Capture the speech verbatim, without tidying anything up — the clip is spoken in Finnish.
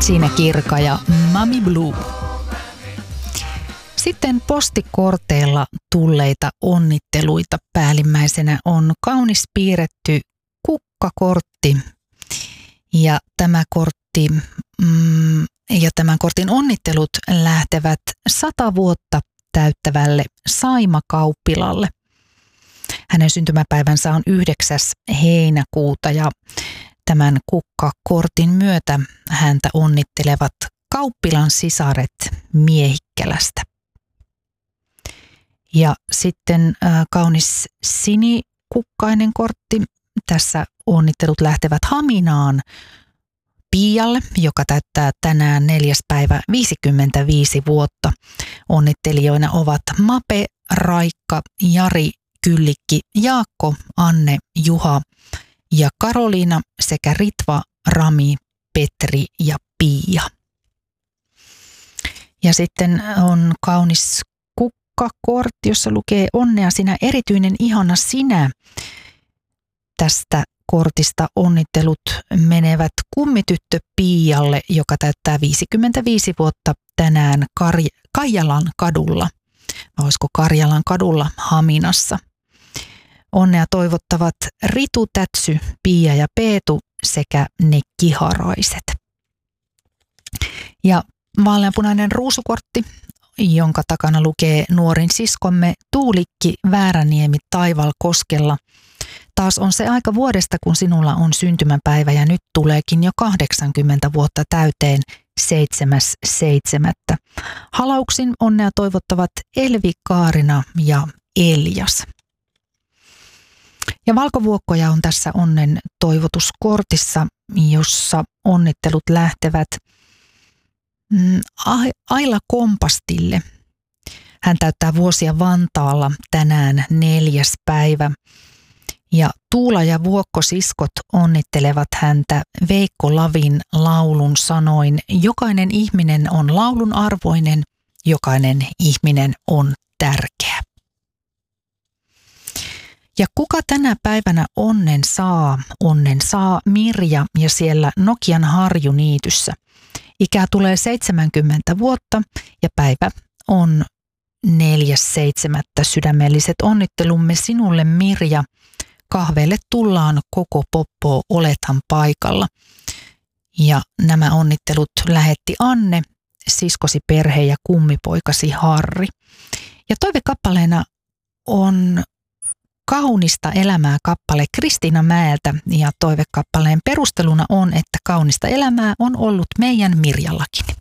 Siinä Kirka ja Mami Blue. Sitten postikorteilla tulleita onnitteluita päällimmäisenä on kaunis piirretty kukkakortti. Ja tämä kortti mm, ja tämän kortin onnittelut lähtevät sata vuotta täyttävälle Saima Kauppilalle. Hänen syntymäpäivänsä on yhdeksäs heinäkuuta ja tämän kukkakortin myötä häntä onnittelevat Kauppilan sisaret Miehikkälästä. Ja sitten äh, kaunis sinikukkainen kortti. Tässä onnittelut lähtevät Haminaan Piialle, joka täyttää tänään neljäs päivä viisikymmentäviisi vuotta. Onnittelijoina ovat Mape, Raikka, Jari, Kyllikki, Jaakko, Anne, Juha ja Karoliina sekä Ritva, Rami, Petri ja Pia. Ja sitten on kaunis kukkakortti, jossa lukee onnea sinä erityinen ihana sinä. Tästä kortista onnittelut menevät kummityttö Piialle, joka täyttää viisikymmentäviisi vuotta tänään Kar- Kaijalan kadulla. Vai olisiko Karjalan kadulla Haminassa. Onnea toivottavat Ritu, Tätsy, Pia ja Peetu sekä ne kiharaiset. Ja vaaleanpunainen ruusukortti, jonka takana lukee nuorin siskomme Tuulikki Vääräniemi Taivalkoskella. Taas on se aika vuodesta, kun sinulla on syntymäpäivä ja nyt tuleekin jo kahdeksankymmentä vuotta täyteen seitsemäs seitsemättä. Halauksin onnea toivottavat Elvi, Kaarina ja Eljas. Ja valkovuokkoja on tässä onnen toivotuskortissa, jossa onnittelut lähtevät Aila Kompastille. Hän täyttää vuosia Vantaalla tänään neljäs päivä. Ja Tuula ja Vuokko siskot onnittelevat häntä Veikko Lavin laulun sanoin: jokainen ihminen on laulun arvoinen, jokainen ihminen on tärkeä. Ja kuka tänä päivänä onnen saa? Onnen saa Mirja ja siellä Nokian Harjuniityssä. Ikää tulee seitsemänkymmentä vuotta ja päivä on neljäs seitsemättä. Sydämelliset onnittelumme sinulle, Mirja. Kahveelle tullaan koko poppo, olethan paikalla. Ja nämä onnittelut lähetti Anne, siskosi perhe ja kummipoikasi Harri. Ja toivekappaleena on Kaunista elämää kappale Kristiina Mäeltä ja toivekappaleen perusteluna on, että kaunista elämää on ollut meidän Mirjallakin.